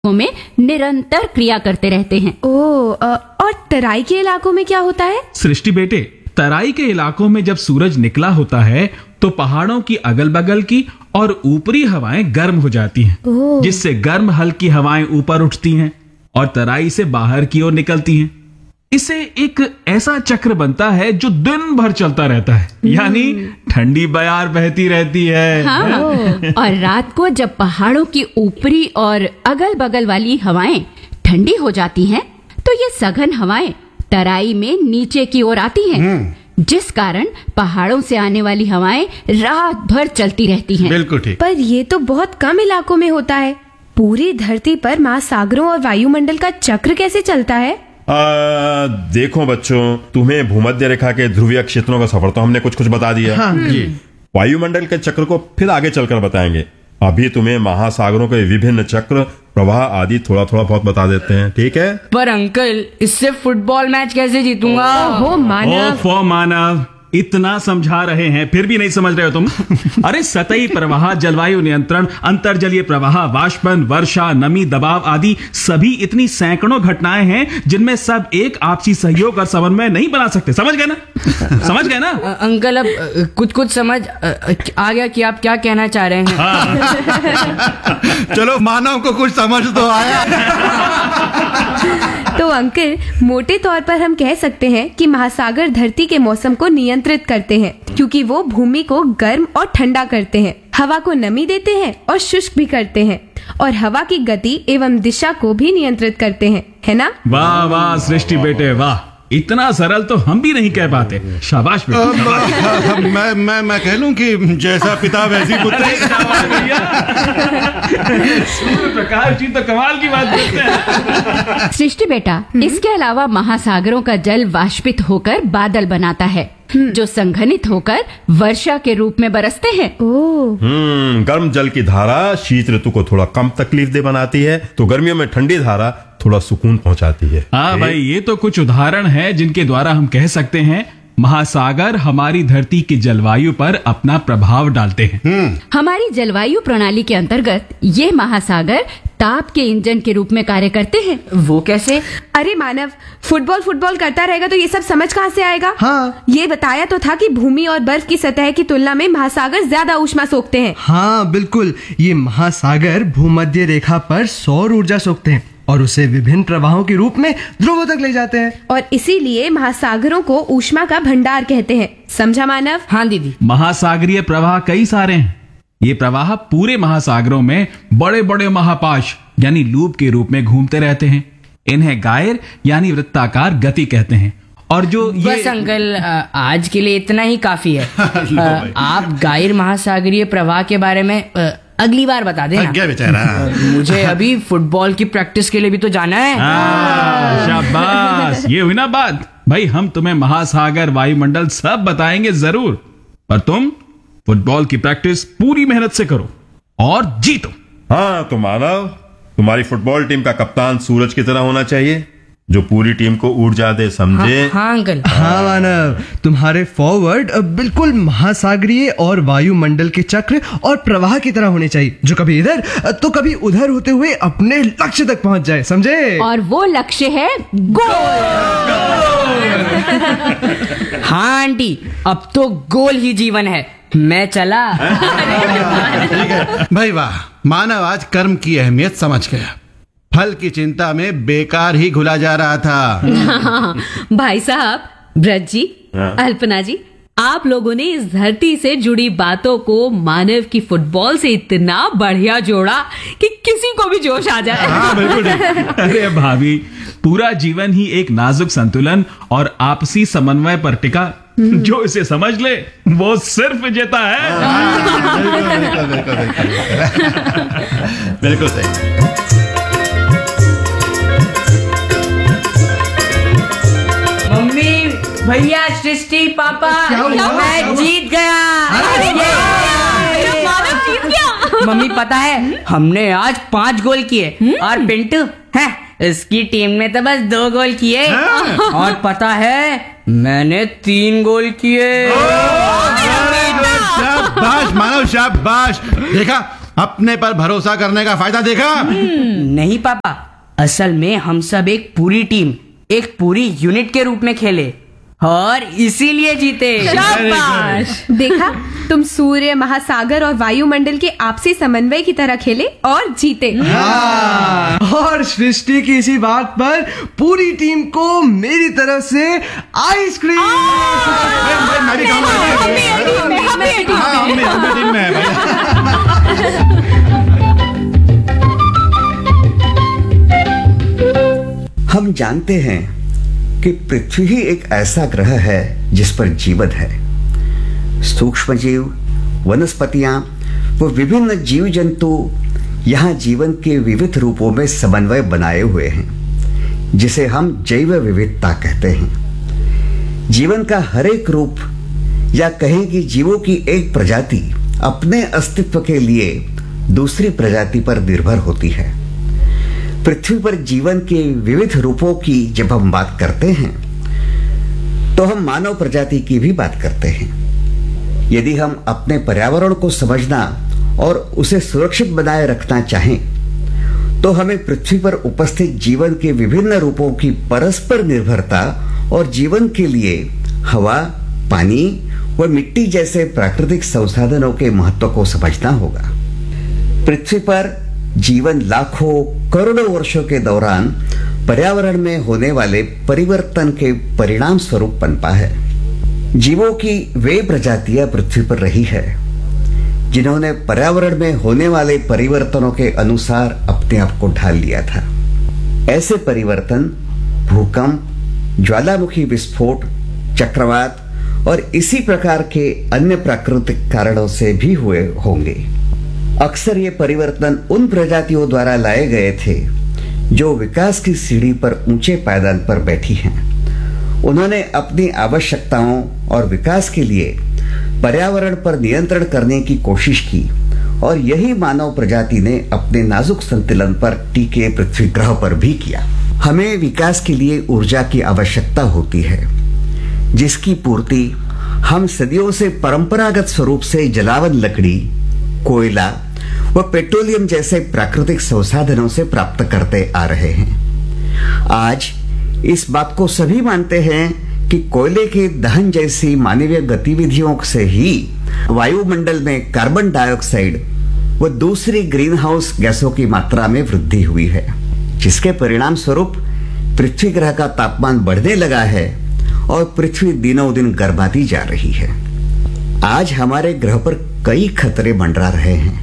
में निरंतर क्रिया करते रहते हैं। और तराई के इलाकों में क्या होता है? सृष्टि बेटे, तराई के इलाकों में जब सूरज निकला होता है तो पहाड़ों की अगल बगल की और ऊपरी हवाएं गर्म हो जाती हैं, जिससे गर्म हल्की हवाएं ऊपर उठती हैं और तराई से बाहर की ओर निकलती हैं। इससे एक ऐसा चक्र बनता है जो दिन भर चलता रहता है, यानी ठंडी बयार बहती रहती है। हाँ। और रात को जब पहाड़ों की ऊपरी और अगल बगल वाली हवाएं ठंडी हो जाती हैं, तो ये सघन हवाएं तराई में नीचे की ओर आती हैं, जिस कारण पहाड़ों से आने वाली हवाएं रात भर चलती रहती हैं। बिल्कुल ठीक। पर ये तो बहुत कम इलाकों में होता है। पूरी धरती पर महासागरों और वायुमंडल का चक्र कैसे चलता है? देखो बच्चों, तुम्हें भूमध्य रेखा के ध्रुवीय क्षेत्रों का सफर तो हमने कुछ कुछ बता दिया। हाँ जी। वायुमंडल के चक्र को फिर आगे चलकर बताएंगे। अभी तुम्हें महासागरों के विभिन्न चक्र, प्रवाह आदि थोड़ा थोड़ा बहुत बता देते हैं, ठीक है? पर अंकल, इससे फुटबॉल मैच कैसे जीतूंगा? ओहो मानव, मानव, इतना समझा रहे हैं फिर भी नहीं समझ रहे हो तुम। अरे सतही प्रवाह, जलवायु नियंत्रण, अंतर्जलीय प्रवाह, वाष्पन, वर्षा, नमी, दबाव आदि सभी इतनी सैकड़ों घटनाएं हैं जिनमें सब एक आपसी सहयोग और समन्वय नहीं बना सकते। समझ गए ना? समझ गए ना? अंकल, अब कुछ कुछ समझ आ गया कि आप क्या कहना चाह रहे हैं। हाँ। चलो, मानव को कुछ समझ तो आया। तो अंकल, मोटे तौर पर हम कह सकते हैं कि महासागर धरती के मौसम को नियंत्रित करते हैं, क्योंकि वो भूमि को गर्म और ठंडा करते हैं, हवा को नमी देते हैं और शुष्क भी करते हैं, और हवा की गति एवं दिशा को भी नियंत्रित करते हैं, है ना? वाह वाह सृष्टि बेटे वाह, इतना सरल तो हम भी नहीं कह पाते। शाबाश बेटे। मैं कह लूं कि जैसा पिता वैसी पुत्री। सूर्य प्रकाश जी तो कमाल की बात करते हैं। सृष्टि बेटा, इसके अलावा महासागरों का जल वाष्पित होकर बादल बनाता है, जो संघनित होकर वर्षा के रूप में बरसते हैं। गर्म जल की धारा शीत ऋतु को थोड़ा कम तकलीफ दे बनाती है, तो गर्मियों में ठंडी धारा थोड़ा सुकून पहुंचाती है। हाँ भाई, ये तो कुछ उदाहरण है जिनके द्वारा हम कह सकते हैं महासागर हमारी धरती की जलवायु पर अपना प्रभाव डालते हैं। हमारी जलवायु प्रणाली के अंतर्गत ये महासागर ताप के इंजन के रूप में कार्य करते हैं। वो कैसे? अरे मानव, फुटबॉल करता रहेगा तो ये सब समझ कहाँ से आएगा? हाँ। ये बताया तो था कि भूमि और बर्फ की सतह की तुलना में महासागर ज्यादा ऊष्मा सोखते हैं। हाँ बिल्कुल, ये महासागर भूमध्य रेखा पर सौर ऊर्जा सोखते हैं और उसे विभिन्न प्रवाहों के रूप में ध्रुवों तक ले जाते हैं, और इसीलिए महासागरों को ऊष्मा का भंडार कहते हैं। समझा मानव? हाँ दीदी। महासागरीय प्रवाह कई सारे हैं। ये प्रवाह पूरे महासागरों में बड़े बड़े महापाश यानी लूप के रूप में घूमते रहते हैं। इन्हें गायर यानी वृत्ताकार गति कहते हैं। और जो बस अंकल, आज के लिए इतना ही काफी है। आप गायर महासागरीय प्रवाह के बारे में अगली बार बता देना। क्या बेचारा। मुझे अभी फुटबॉल की प्रैक्टिस के लिए भी तो जाना है। शाबाश, ये हुई ना बात। भाई, हम तुम्हें महासागर, वायुमंडल सब बताएंगे जरूर, पर तुम फुटबॉल की प्रैक्टिस पूरी मेहनत से करो और जीतो। हाँ, तो मानव, तुम्हारी फुटबॉल टीम का कप्तान सूरज की तरह होना चाहिए, जो पूरी टीम को ऊर्जा दे, समझे? हाँ अंकल। हाँ मानव, तुम्हारे फॉरवर्ड बिल्कुल महासागरीय और वायुमंडल के चक्र और प्रवाह की तरह होने चाहिए, जो कभी इधर तो कभी उधर होते हुए अपने लक्ष्य तक पहुंच जाए, समझे? और वो लक्ष्य है गोल। हाँ आंटी, अब तो गोल ही जीवन है। मैं चला। भाई वाह, मानव आज कर्म की अहमियत समझ गया। फल की चिंता में बेकार ही घुला जा रहा था। भाई साहब, ब्रज जी, अल्पना जी, आप लोगों ने इस धरती से जुड़ी बातों को मानव की फुटबॉल से इतना बढ़िया जोड़ा कि किसी को भी जोश आ जाए। हाँ, बिल्कुल। अरे भाभी, पूरा जीवन ही एक नाजुक संतुलन और आपसी समन्वय पर टिका। जो इसे समझ ले वो सिर्फ विजेता है। बिल्कुल सही। मम्मी, भैया, सृष्टि, पापा, मैं जीत गया। मम्मी, पता है हमने आज 5 गोल किए और पिंटू है इसकी टीम ने तो बस 2 गोल किए। और पता है मैंने 3 गोल किए। शाबाश मानव, शाबाश। देखा, अपने पर भरोसा करने का फायदा देखा? नहीं पापा, असल में हम सब एक पूरी टीम, एक पूरी यूनिट के रूप में खेले और इसीलिए जीते। शाबाश। देखा, तुम सूर्य, महासागर और वायुमंडल के आपसी समन्वय की तरह खेले और जीते। हाँ। और सृष्टि की इसी बात पर पूरी टीम को मेरी तरफ से आइसक्रीम। मैं भी खाऊंगा। हाँ, हम भी टीम में हैं भाई। हम जानते हैं कि पृथ्वी ही एक ऐसा ग्रह है जिस पर जीवन है। सूक्ष्म जीव, वनस्पतियां व विभिन्न जीव जंतु यहाँ जीवन के विविध रूपों में समन्वय बनाए हुए हैं, जिसे हम जैव विविधता कहते हैं। जीवन का हर एक रूप, या कहें कि जीवों की एक प्रजाति अपने अस्तित्व के लिए दूसरी प्रजाति पर निर्भर होती है। पृथ्वी पर जीवन के विविध रूपों की जब हम बात करते हैं तो हम मानव प्रजाति की भी बात करते हैं। यदि हम अपने पर्यावरण को समझना और उसे सुरक्षित बनाए रखना चाहें तो हमें पृथ्वी पर उपस्थित जीवन के विभिन्न रूपों की परस्पर निर्भरता और जीवन के लिए हवा, पानी व मिट्टी जैसे प्राकृतिक संसाधनों के महत्व को समझना होगा। पृथ्वी पर जीवन लाखों करोड़ों वर्षों के दौरान पर्यावरण में होने वाले परिवर्तन के परिणाम स्वरूप पनपा है। जीवों की वे प्रजातियां पृथ्वी पर रही है जिन्होंने पर्यावरण में होने वाले परिवर्तनों के अनुसार अपने आप को ढाल लिया था। ऐसे परिवर्तन भूकंप, ज्वालामुखी विस्फोट, चक्रवात और इसी प्रकार के अन्य प्राकृतिक कारणों से भी हुए होंगे। अक्सर ये परिवर्तन उन प्रजातियों द्वारा लाए गए थे जो विकास की सीढ़ी पर ऊंचे पायदान पर बैठी हैं। उन्होंने अपनी आवश्यकताओं और विकास के लिए पर्यावरण पर नियंत्रण करने की कोशिश की और यही मानव प्रजाति ने अपने नाजुक संतुलन पर टिके पृथ्वी ग्रह पर भी किया। हमें विकास के लिए ऊर्जा की आवश्यकता होती है, जिसकी पूर्ति हम सदियों से परंपरागत स्वरूप से जलावन लकड़ी, कोयला व पेट्रोलियम जैसे प्राकृतिक संसाधनों से प्राप्त करते आ रहे हैं। आज इस बात को सभी मानते हैं कि कोयले के दहन जैसी मानवीय गतिविधियों से ही वायुमंडल में कार्बन डाइऑक्साइड व दूसरी ग्रीन हाउस गैसों की मात्रा में वृद्धि हुई है, जिसके परिणाम स्वरूप पृथ्वी ग्रह का तापमान बढ़ने लगा है और पृथ्वी दिनों दिन गर्माती जा रही है। आज हमारे ग्रह पर कई खतरे मंडरा रहे हैं,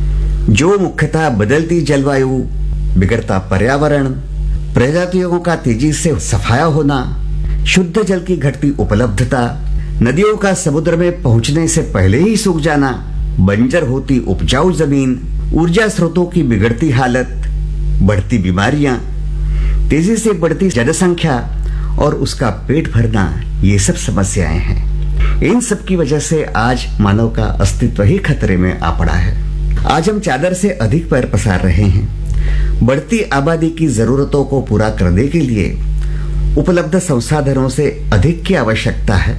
जो मुख्यतः बदलती जलवायु, बिगड़ता पर्यावरण, प्रजातियों का तेजी से सफाया होना, शुद्ध जल की घटती उपलब्धता, नदियों का समुद्र में पहुंचने से पहले ही सूख जाना, बंजर होती उपजाऊ जमीन, ऊर्जा स्रोतों की बिगड़ती हालत, बढ़ती बीमारियां, तेजी से बढ़ती जनसंख्या और उसका पेट भरना, ये सब समस्याएं हैं। इन सब की वजह से आज मानव का अस्तित्व ही खतरे में आ पड़ा है। आज हम चादर से अधिक पैर पसार रहे हैं। बढ़ती आबादी की जरूरतों को पूरा करने के लिए उपलब्ध संसाधनों से अधिक की आवश्यकता है।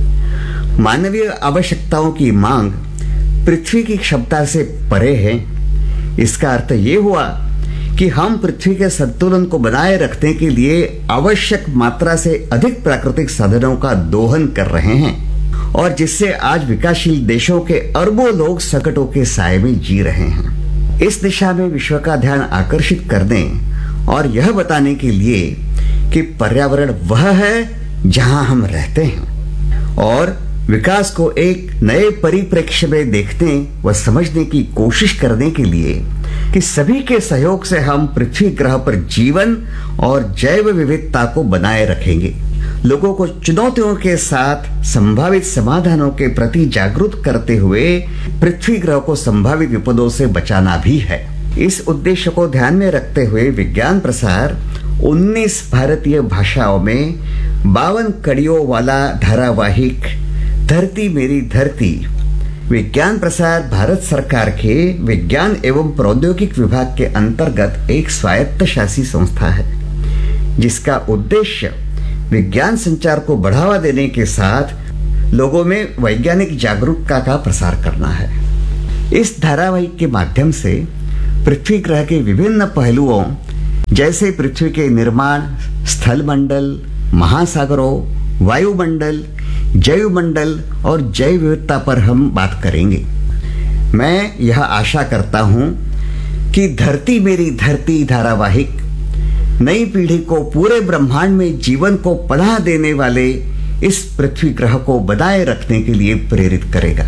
मानवीय आवश्यकताओं की मांग पृथ्वी की क्षमता से परे है। इसका अर्थ ये हुआ कि हम पृथ्वी के संतुलन को बनाए रखने के लिए आवश्यक मात्रा से अधिक प्राकृतिक साधनों का दोहन कर रहे हैं और जिससे आज विकासशील देशों के अरबों लोग संकटों के साए में जी रहे हैं। इस दिशा में विश्व का ध्यान आकर्षित करने और यह बताने के लिए कि पर्यावरण वह है जहां हम रहते हैं और विकास को एक नए परिप्रेक्ष्य में देखने व समझने की कोशिश करने के लिए कि सभी के सहयोग से हम पृथ्वी ग्रह पर जीवन और जैव विविधता को बनाए रखेंगे। लोगों को चुनौतियों के साथ संभावित समाधानों के प्रति जागरूक करते हुए पृथ्वी ग्रह को संभावित विपदों से बचाना भी है। इस उद्देश्य को ध्यान में रखते हुए विज्ञान प्रसार 19 भारतीय भाषाओं में 52 कड़ियों वाला धारावाहिक धरती मेरी धरती विज्ञान प्रसार भारत सरकार के विज्ञान एवं प्रौद्योगिक विभाग के अंतर्गत एक स्वायत्त शासी संस्था है, जिसका उद्देश्य विज्ञान संचार को बढ़ावा देने के साथ लोगों में वैज्ञानिक जागरूकता का प्रसार करना है। इस धारावाहिक के माध्यम से पृथ्वी ग्रह के विभिन्न पहलुओं जैसे पृथ्वी के निर्माण, स्थल मंडल, महासागरों, वायुमंडल, जैवमंडल और जैव विविधता पर हम बात करेंगे। मैं यह आशा करता हूं कि धरती मेरी धरती धारावाहिक नई पीढ़ी को पूरे ब्रह्मांड में जीवन को पनाह देने वाले इस पृथ्वी ग्रह को बनाए रखने के लिए प्रेरित करेगा।